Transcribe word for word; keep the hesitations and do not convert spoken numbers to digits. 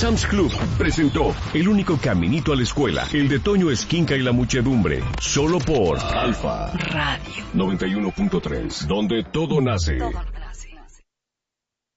Sam's Club presentó El único caminito a la escuela, el de Toño Esquinca y la muchedumbre, solo por Alfa Radio noventa y uno punto tres, donde todo nace. Todo.